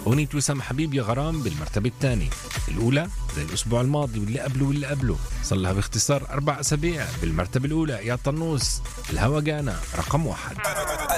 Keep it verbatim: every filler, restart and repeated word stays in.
أغنية وسام حبيب يا غرام بالمرتبة الثانية. الأولى زي الأسبوع الماضي واللي قبله واللي قبله، صار لها باختصار أربع أسابيع بالمرتبة الأولى. يا طنوس الهوى جانا رقم واحد.